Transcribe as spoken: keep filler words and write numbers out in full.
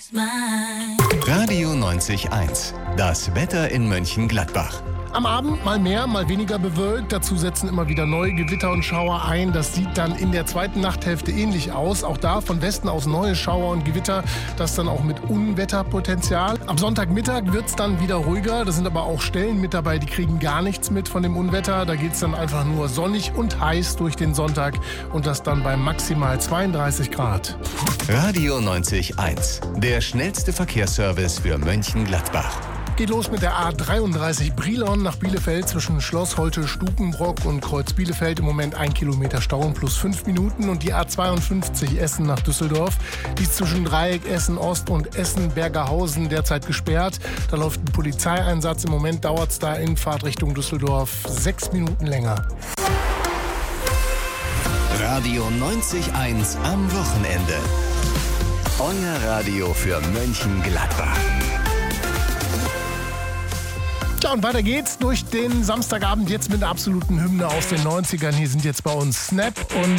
Radio neunzig Komma eins. Das Wetter in Mönchengladbach. Am Abend mal mehr, mal weniger bewölkt. Dazu setzen immer wieder neue Gewitter und Schauer ein. Das sieht dann in der zweiten Nachthälfte ähnlich aus. Auch da von Westen aus neue Schauer und Gewitter. Das dann auch mit Unwetterpotenzial. Am Sonntagmittag wird es dann wieder ruhiger. Da sind aber auch Stellen mit dabei, die kriegen gar nichts mit von dem Unwetter. Da geht es dann einfach nur sonnig und heiß durch den Sonntag. Und das dann bei maximal zweiunddreißig Grad. Radio neunzig Komma eins. Der schnellste Verkehrsservice für Mönchengladbach. Geht los mit der A dreiunddreißig Brilon nach Bielefeld zwischen Schloss Holte, Stukenbrock und Kreuz Bielefeld. Im Moment ein Kilometer Stau und plus fünf Minuten. Und die A zweiundfünfzig Essen nach Düsseldorf. Die ist zwischen Dreieck Essen Ost und Essen Bergerhausen derzeit gesperrt. Da läuft ein Polizeieinsatz. Im Moment dauert es da in Fahrtrichtung Düsseldorf sechs Minuten länger. Radio neunzig Komma eins am Wochenende. Euer Radio für Mönchengladbach. Ja, und weiter geht's durch den Samstagabend jetzt mit einer absoluten Hymne aus den neunzigern. Hier sind jetzt bei uns Snap und